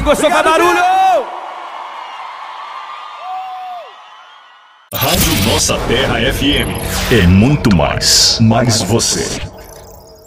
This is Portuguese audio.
gostou, faz barulho! Rádio Nossa Terra FM. É muito mais você.